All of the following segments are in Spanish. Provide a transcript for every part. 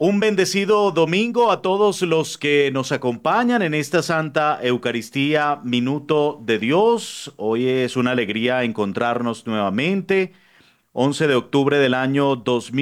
Un bendecido domingo a todos los que nos acompañan en esta Santa Eucaristía, Minuto de Dios. Hoy es una alegría encontrarnos nuevamente. 11 de octubre del año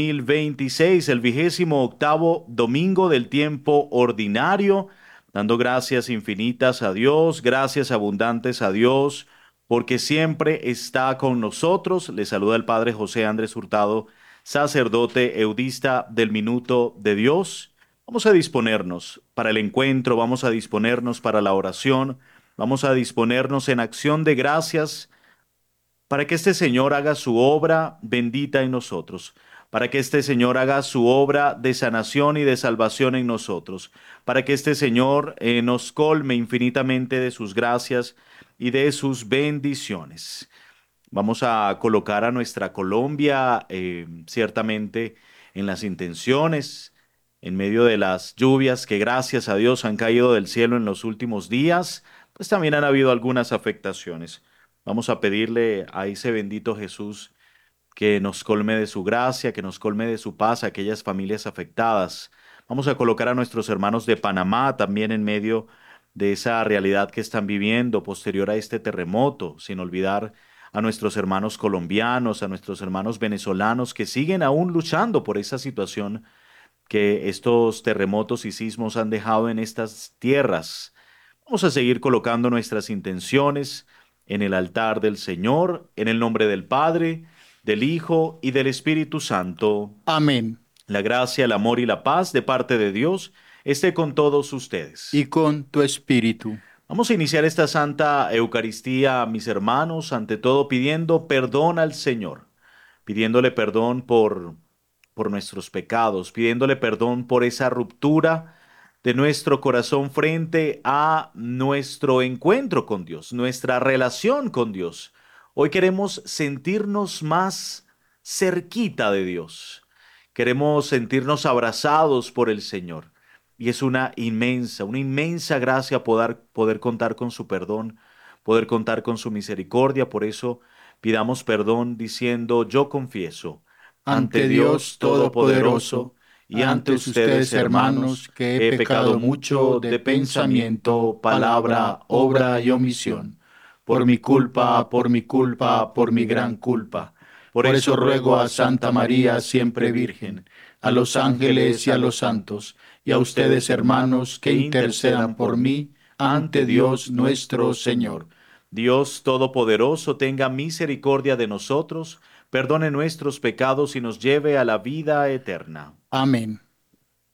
2026, el 28º domingo del tiempo ordinario, dando gracias infinitas a Dios, gracias abundantes a Dios, porque siempre está con nosotros. Le saluda el Padre José Andrés Hurtado, sacerdote eudista del Minuto de Dios. Vamos a disponernos para el encuentro, vamos a disponernos para la oración, vamos a disponernos en acción de gracias para que este Señor haga su obra bendita en nosotros, para que este Señor haga su obra de sanación y de salvación en nosotros, para que este Señor nos colme infinitamente de sus gracias y de sus bendiciones. Vamos a colocar a nuestra Colombia ciertamente en las intenciones, en medio de las lluvias que gracias a Dios han caído del cielo en los últimos días, pues también han habido algunas afectaciones. Vamos a pedirle a ese bendito Jesús que nos colme de su gracia, que nos colme de su paz a aquellas familias afectadas. Vamos a colocar a nuestros hermanos de Panamá también en medio de esa realidad que están viviendo posterior a este terremoto, sin olvidar a nuestros hermanos colombianos, a nuestros hermanos venezolanos que siguen aún luchando por esa situación que estos terremotos y sismos han dejado en estas tierras. Vamos a seguir colocando nuestras intenciones en el altar del Señor, en el nombre del Padre, del Hijo y del Espíritu Santo. Amén. La gracia, el amor y la paz de parte de Dios esté con todos Y ustedes. con tu espíritu. Vamos a iniciar esta Santa Eucaristía, mis hermanos, ante todo pidiendo perdón al Señor, pidiéndole perdón por nuestros pecados, pidiéndole perdón por esa ruptura de nuestro corazón frente a nuestro encuentro con Dios, nuestra relación con Dios. Hoy queremos sentirnos más cerquita de Dios. Queremos sentirnos abrazados por el Señor. Y es una inmensa gracia poder contar con su perdón, poder contar con su misericordia. Por eso pidamos perdón diciendo, yo confieso ante Ante Dios Dios Todopoderoso Todopoderoso, y ante ante ustedes, ustedes, hermanos, hermanos, que he que he pecado pecado mucho mucho de de pensamiento, pensamiento, palabra, palabra, obra obra y y omisión, omisión. Por mi culpa, por por mi mi culpa, culpa, por por mi mi gran gran culpa. culpa. Por Por eso eso ruego ruego a a Santa Santa María, María, siempre siempre Virgen, Virgen, a a los los ángeles ángeles y y a a los los santos, santos, y y a a ustedes, ustedes, hermanos, hermanos, que que intercedan intercedan por por mí mí ante ante Dios Dios nuestro nuestro Señor. Señor. Dios Todopoderoso tenga misericordia de nosotros, perdone nuestros pecados y nos lleve a la vida eterna. Amén.